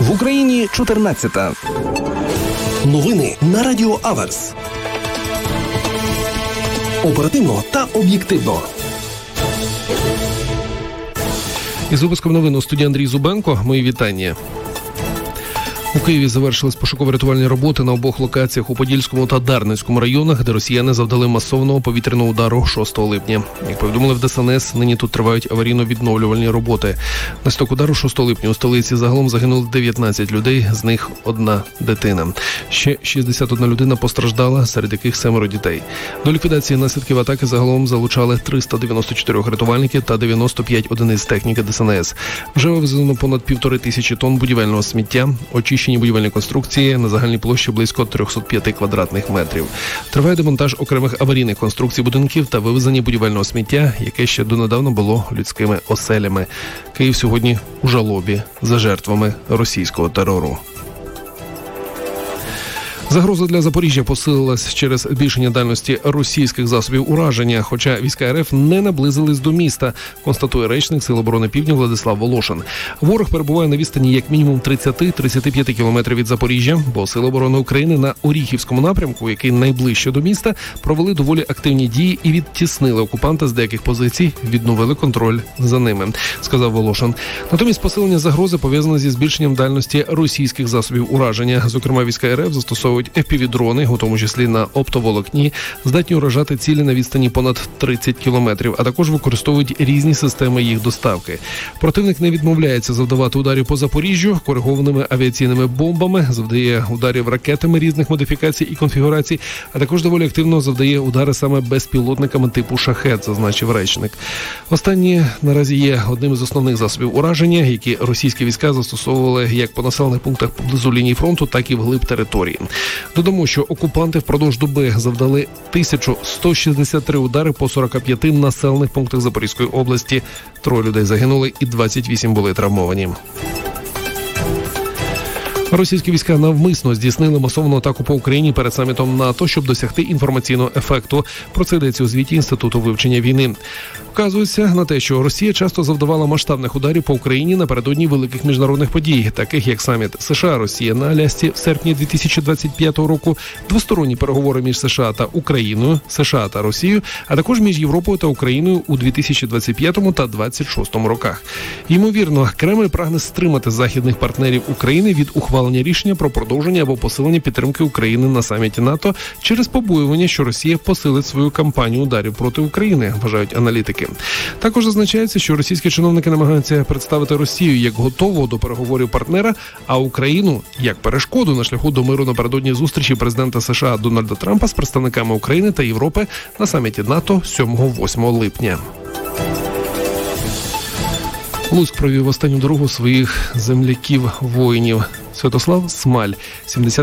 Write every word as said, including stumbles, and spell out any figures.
В Україні чотирнадцята. Новини на Радіо Аверс. Оперативно та об'єктивно. Із випуском новин у студії Андрій Зубенко. Мої вітання. У Києві завершились пошуково-рятувальні роботи на обох локаціях у Подільському та Дарницькому районах, де росіяни завдали масованого повітряного удару шостого липня. Як повідомили в Де Ес Ен Ес, нині тут тривають аварійно-відновлювальні роботи. Внаслідок удару шостого липня у столиці загалом загинули дев'ятнадцять людей, з них одна дитина. Ще шістдесят одна людина постраждала, серед яких семеро дітей. До ліквідації наслідків атаки загалом залучали триста дев'яносто чотири рятувальники та дев'яносто п'ять одиниць техніки Де Ес Ен Ес. Вже вивезено понад півтори тисячі тонн будівельного сміття, очищені будівельні конструкції на загальній площі близько триста п'ять квадратних метрів. Триває демонтаж окремих аварійних конструкцій будинків та вивезення будівельного сміття, яке ще донедавна було людськими оселями. Київ сьогодні у жалобі за жертвами російського терору. Загроза для Запоріжжя посилилась через збільшення дальності російських засобів ураження, хоча війська РФ не наблизились до міста, констатує речник Сил оборони Півдня Владислав Волошин. Ворог перебуває на відстані як мінімум тридцять-тридцять п'ять кілометрів від Запоріжжя, бо Сили оборони України на Оріхівському напрямку, який найближче до міста, провели доволі активні дії і відтіснили окупанта з деяких позицій, відновили контроль за ними, сказав Волошин. Натомість посилення загрози пов'язане зі збільшенням дальності російських засобів ураження. Зокрема, війська РФ застосовують еф пі ві-дрони, у тому числі на оптоволокні, здатні уражати цілі на відстані понад тридцять кілометрів, а також використовують різні системи їх доставки. Противник не відмовляється завдавати ударів по Запоріжжю коригованими авіаційними бомбами, завдає ударів ракетами різних модифікацій і конфігурацій, а також доволі активно завдає удари саме безпілотниками типу «Шахед», зазначив речник. Останні наразі є одним із основних засобів ураження, які російські війська застосовували як по населених пунктах поблизу лінії фронту, так і вглиб території. Додамо, що окупанти впродовж доби завдали тисячу сто шістдесят три удари по сорока п'яти населених пунктах Запорізької області. Троє людей загинули і двадцять вісім були травмовані. Російські війська навмисно здійснили масовану атаку по Україні перед самітом НАТО, щоб досягти інформаційного ефекту. Про це йдеться у звіті Інституту вивчення війни. Вказується на те, що Росія часто завдавала масштабних ударів по Україні напередодні великих міжнародних подій, таких як саміт США-Росія на Алясці в серпні дві тисячі двадцять п'ятого року, двосторонні переговори між США та Україною, США та Росією, а також між Європою та Україною у дві тисячі двадцять п'ятому та двадцять шостому роках. Ймовірно, Кремль прагне стримати західних партнерів України від ухвалення рішення про продовження або посилення підтримки України на саміті НАТО через побоювання, що Росія посилить свою кампанію ударів проти України, вважають аналітики. Також зазначається, що російські чиновники намагаються представити Росію як готового до переговорів партнера, а Україну як перешкоду на шляху до миру напередодні зустрічі президента США Дональда Трампа з представниками України та Європи на саміті НАТО сьомого-восьмого липня. Луцьк провів останню дорогу своїх земляків-воїнів. Святослав Смаль, сімдесят